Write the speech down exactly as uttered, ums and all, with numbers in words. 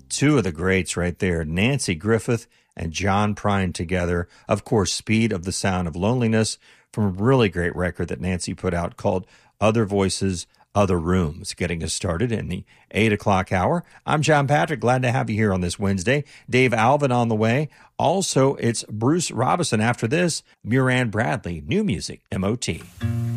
Two of the greats right there, Nanci Griffith and John Prine together. Of course, Speed of the Sound of Loneliness from a really great record that Nanci put out called Other Voices, Other Rooms. Getting us started in the eight o'clock hour. I'm John Patrick. Glad to have you here on this Wednesday. Dave Alvin on the way. Also, it's Bruce Robison after this. Muran Bradley, new music, M O T.